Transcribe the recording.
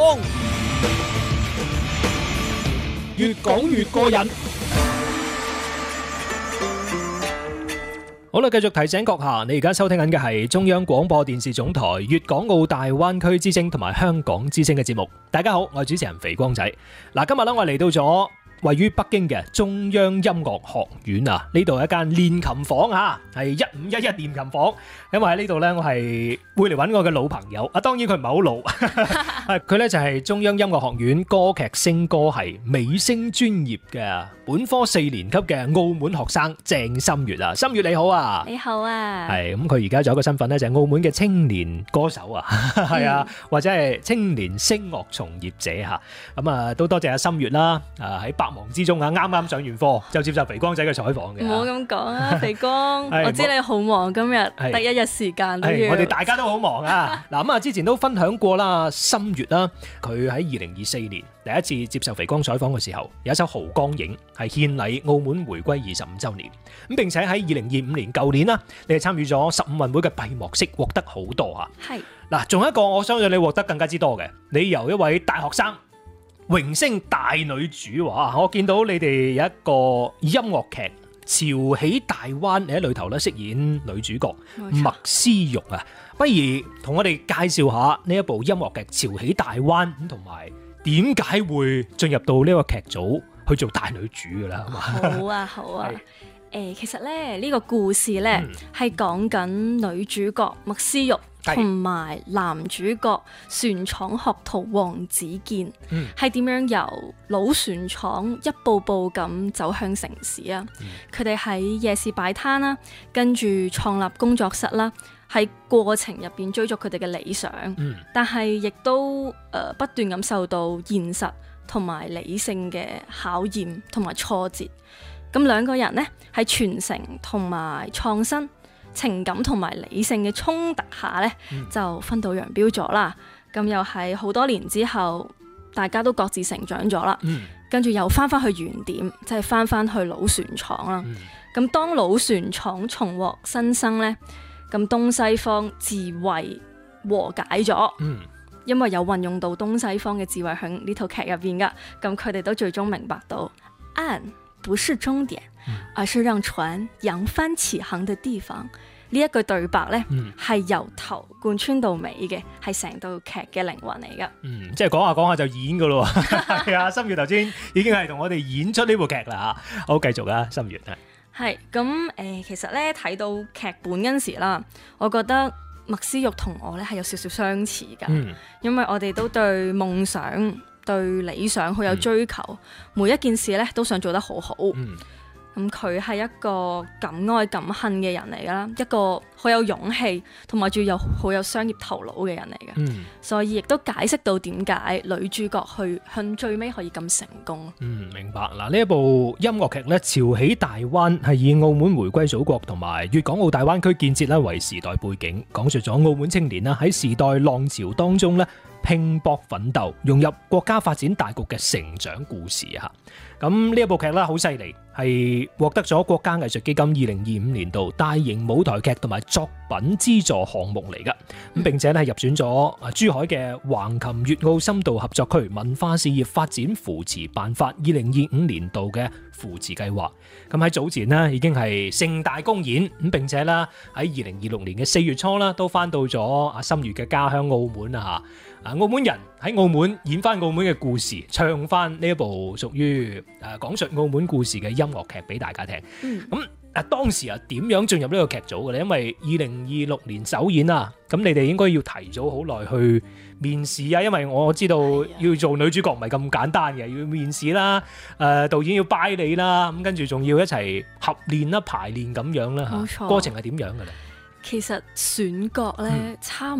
講，越講越過癮。好啦，繼續提醒閣下，你而家收聽緊嘅係中央廣播電視總台粵港澳大灣區之聲同埋香港之聲嘅節目。大家好，我係主持人肥光仔。嗱，今日咧我嚟到咗位於北京嘅中央音樂學院啊，呢度係一間練琴房啊，係1511練琴房。因為喺呢度咧，我係會嚟揾我嘅老朋友啊，當然佢唔係好老，佢咧就係中央音樂學院歌劇聲歌系美聲專業嘅本科4年級嘅澳門學生鄭心月啊，心月你好啊， 你好啊， 係咁佢而家仲有一個身份咧，就係澳門嘅青年歌手啊，係啊，或者係青年聲樂從業者嚇，咁啊都多謝阿心月啦，喺百忙之中啊，啱啱上完課就接受肥光仔嘅採訪嘅。 唔好咁講啊，肥光，我知你好忙，今日第一日時間都要。 我哋大家都好忙啊！嗱咁啊，之前都分享過啦，心月啦，佢喺2024年第一次接受肥光採訪嘅時候，有一首《濠江影》係獻禮澳門回歸25週年。咁並且喺2025年舊年啦，你係參與咗15運會嘅閉幕式，獲得好多嚇。係嗱，仲有一個我相信你獲得更加之多嘅，你由一位大學生榮升大女主啊！我見到你哋有一個音樂劇潮起大灣，你喺裏頭咧飾演女主角麥思玉啊，不如同我哋介紹下呢一部音樂劇潮起大灣咁，同埋點解會進入到呢個劇組去做大女主噶啦？ 好啊，好啊。其實咧呢個故事咧係講緊女主角麥思玉同埋男主角船廠學徒黃子健，係點樣由老船廠一步步咁走向城市啊？佢哋喺夜市擺攤啦，跟住創立工作室啦，喺過程入邊追逐佢哋嘅理想，但係亦都不斷咁受到現實同埋理性嘅考驗同埋挫折。咁兩個人呢，喺傳承同埋創新、情感同埋理性嘅衝突下呢，就分道揚鑣咗啦。咁又係好多年之後，大家都各自成長咗啦。跟住又翻去原點，即係翻去老船廠啦。咁當老船廠重獲新生呢，咁東西方智慧和解咗。因為有運用到東西方嘅智慧喺呢套劇入邊噶。咁佢哋都最終明白到岸不是終點，而是讓船揚帆起航的地方。呢一句對白呢，係由頭貫穿到尾嘅，係成套劇嘅靈魂嚟噶。 即係講下講下就演噶咯。係啊，心月頭先已經係同我哋演出呢部劇啦吓。好，繼續啊，心月係咁其實呢，睇到劇本嗰陣時啦，我覺得麥思玉同我呢係有少少相似噶。因為我哋都對夢想、對理想好有追求，每一件事咧都想做得好好。咁佢係一個敢愛敢恨嘅人嚟噶啦，一個好有勇氣同埋仲有好有商業頭腦嘅人嚟嘅。所以亦都解釋到點解女主角去向最尾可以咁成功。 明白。嗱，呢一部音樂劇咧，潮起大灣係以澳門回歸祖國同埋粵港澳大灣區建設咧為時代背景，講述咗澳門青年啦喺時代浪潮當中咧拼搏奮鬥，融入國家發展大局嘅成長故事啊！咁呢一部劇咧好犀利，係獲得咗國家藝術基金2025年度大型舞台劇同埋作品資助項目嚟噶。咁並且咧入選咗珠海嘅橫琴粵澳深度合作區文化事業發展扶持辦法2025年度嘅扶持計劃。咁喺早前呢已經係盛大公演，咁並且啦喺2026年嘅4月初啦都翻到咗阿心月嘅家鄉澳門啊！澳門人喺澳門演翻澳門嘅故事，唱翻呢一部屬於講述澳門故事嘅音樂劇俾大家聽。咁當時點樣進入呢個劇組嘅咧？因為2026年首演啊，咁你哋應該要提早好耐去面試啊，因為我知道要做女主角唔係咁簡單嘅，要面試啦，導演要拜你啦，咁跟住仲要一齊合練啦、排練咁樣啦嚇。過程係點樣嘅咧？ 其實選角咧差唔